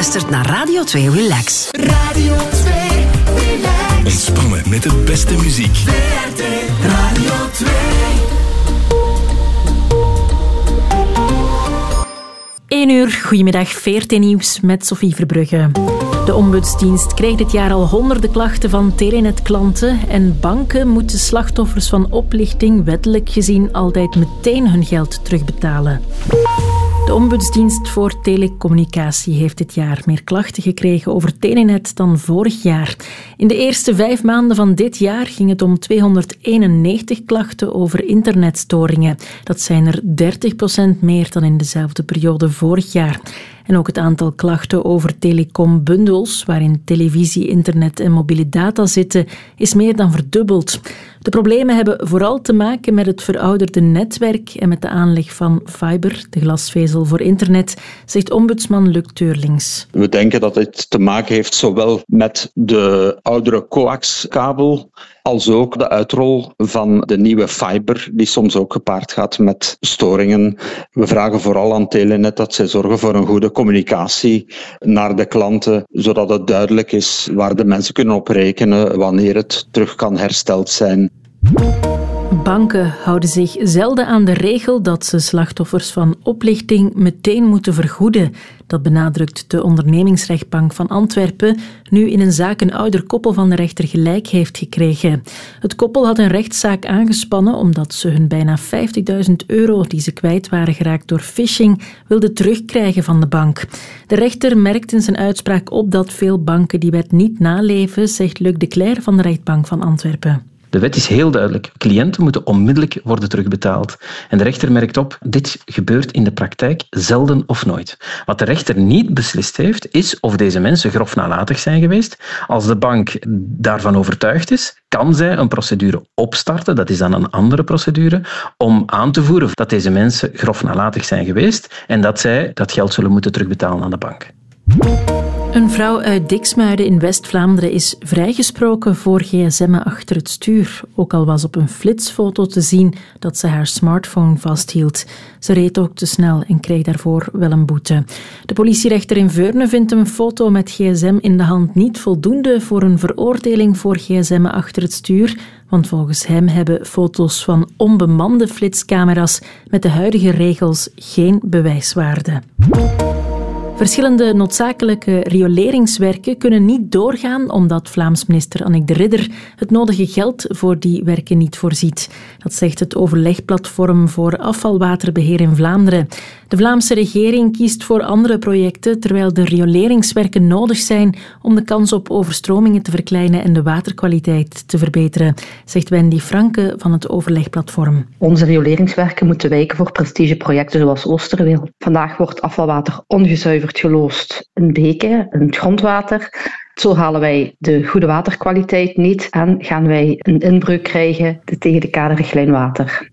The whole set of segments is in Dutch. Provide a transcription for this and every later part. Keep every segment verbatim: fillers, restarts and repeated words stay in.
luistert naar Radio twee Relax. Radio twee Relax. Ontspannen met de beste muziek. V R T Radio twee. één uur, goedemiddag, V R T Nieuws met Sophie Verbrugge. De ombudsdienst krijgt dit jaar al honderden klachten van Telenet-klanten en banken moeten slachtoffers van oplichting wettelijk gezien altijd meteen hun geld terugbetalen. De ombudsdienst voor telecommunicatie heeft dit jaar meer klachten gekregen over Telenet dan vorig jaar. In de eerste vijf maanden van dit jaar ging het om tweehonderdeenennegentig klachten over internetstoringen. Dat zijn er dertig procent meer dan in dezelfde periode vorig jaar. En ook het aantal klachten over telecombundels, waarin televisie, internet en mobiele data zitten, is meer dan verdubbeld. De problemen hebben vooral te maken met het verouderde netwerk en met de aanleg van fiber, de glasvezel voor internet, zegt ombudsman Luc Teurlings. We denken dat het te maken heeft zowel met de oudere coaxkabel als ook de uitrol van de nieuwe fiber, die soms ook gepaard gaat met storingen. We vragen vooral aan Telenet dat zij zorgen voor een goede communicatie naar de klanten, zodat het duidelijk is waar de mensen kunnen op rekenen wanneer het terug kan hersteld zijn. Banken houden zich zelden aan de regel dat ze slachtoffers van oplichting meteen moeten vergoeden. Dat benadrukt de ondernemingsrechtbank van Antwerpen, nu in een zaak een ouder koppel van de rechter gelijk heeft gekregen. Het koppel had een rechtszaak aangespannen omdat ze hun bijna vijftigduizend euro die ze kwijt waren geraakt door phishing wilden terugkrijgen van de bank. De rechter merkt in zijn uitspraak op dat veel banken die wet niet naleven, zegt Luc de Cler van de rechtbank van Antwerpen. De wet is heel duidelijk. Cliënten moeten onmiddellijk worden terugbetaald. En de rechter merkt op, dit gebeurt in de praktijk zelden of nooit. Wat de rechter niet beslist heeft, is of deze mensen grof nalatig zijn geweest. Als de bank daarvan overtuigd is, kan zij een procedure opstarten, dat is dan een andere procedure, om aan te voeren dat deze mensen grof nalatig zijn geweest en dat zij dat geld zullen moeten terugbetalen aan de bank. Een vrouw uit Diksmuiden in West-Vlaanderen is vrijgesproken voor gsm'en achter het stuur. Ook al was op een flitsfoto te zien dat ze haar smartphone vasthield. Ze reed ook te snel en kreeg daarvoor wel een boete. De politierechter in Veurne vindt een foto met gsm in de hand niet voldoende voor een veroordeling voor gsm'en achter het stuur, want volgens hem hebben foto's van onbemande flitscamera's met de huidige regels geen bewijswaarde. Verschillende noodzakelijke rioleringswerken kunnen niet doorgaan omdat Vlaams minister Annick de Ridder het nodige geld voor die werken niet voorziet. Dat zegt het overlegplatform voor afvalwaterbeheer in Vlaanderen. De Vlaamse regering kiest voor andere projecten terwijl de rioleringswerken nodig zijn om de kans op overstromingen te verkleinen en de waterkwaliteit te verbeteren, zegt Wendy Franke van het overlegplatform. Onze rioleringswerken moeten wijken voor prestigeprojecten zoals Oosterweel. Vandaag wordt afvalwater ongezuiverd geloosd in beken, in het grondwater. Zo halen wij de goede waterkwaliteit niet en gaan wij een inbreuk krijgen tegen de kaderrichtlijn water.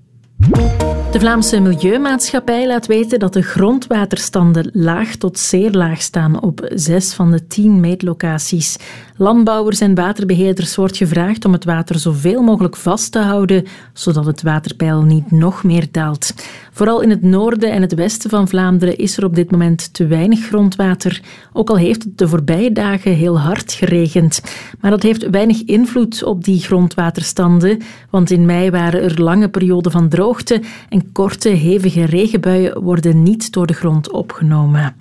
De Vlaamse Milieumaatschappij laat weten dat de grondwaterstanden laag tot zeer laag staan op zes van de tien meetlocaties. Landbouwers en waterbeheerders wordt gevraagd om het water zoveel mogelijk vast te houden, zodat het waterpeil niet nog meer daalt. Vooral in het noorden en het westen van Vlaanderen is er op dit moment te weinig grondwater, ook al heeft het de voorbije dagen heel hard geregend. Maar dat heeft weinig invloed op die grondwaterstanden, want in mei waren er lange perioden van droogte en korte, hevige regenbuien worden niet door de grond opgenomen.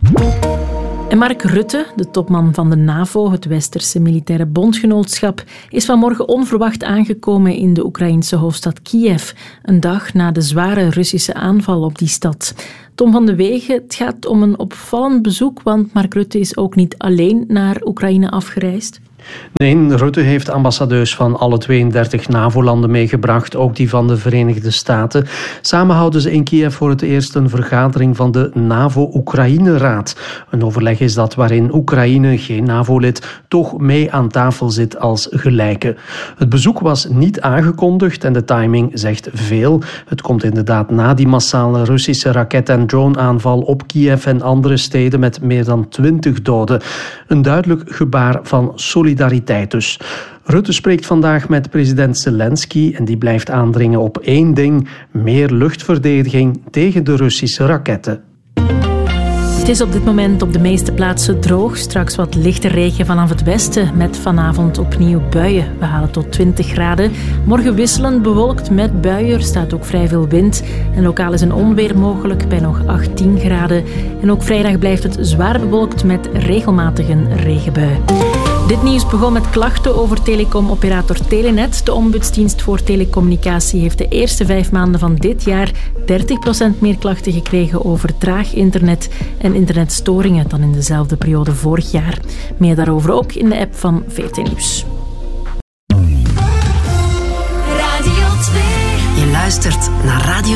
En Mark Rutte, de topman van de NAVO, het Westerse militaire bondgenootschap, is vanmorgen onverwacht aangekomen in de Oekraïense hoofdstad Kiev, een dag na de zware Russische aanval op die stad. Tom van de Wegen, het gaat om een opvallend bezoek, want Mark Rutte is ook niet alleen naar Oekraïne afgereisd. Nee, Rutte heeft ambassadeurs van alle tweeëndertig NAVO-landen meegebracht, ook die van de Verenigde Staten. Samen houden ze in Kiev voor het eerst een vergadering van de NAVO-Oekraïne-raad. Een overleg is dat waarin Oekraïne, geen NAVO-lid, toch mee aan tafel zit als gelijke. Het bezoek was niet aangekondigd en de timing zegt veel. Het komt inderdaad na die massale Russische raket- en drone-aanval op Kiev en andere steden met meer dan twintig doden. Een duidelijk gebaar van solidariteit. Solidariteit dus. Rutte spreekt vandaag met president Zelensky en die blijft aandringen op één ding: meer luchtverdediging tegen de Russische raketten. Het is op dit moment op de meeste plaatsen droog. Straks wat lichte regen vanaf het westen met vanavond opnieuw buien. We halen tot twintig graden. Morgen wisselend bewolkt met buien. Er staat ook vrij veel wind. En lokaal is een onweer mogelijk bij nog achttien graden. En ook vrijdag blijft het zwaar bewolkt met regelmatig een regenbui. Dit nieuws begon met klachten over telecomoperator Telenet. De ombudsdienst voor telecommunicatie heeft de eerste vijf maanden van dit jaar dertig procent meer klachten gekregen over traag internet en internetstoringen dan in dezelfde periode vorig jaar. Meer daarover ook in de app van V T Nieuws. Radio twee. Je luistert naar Radio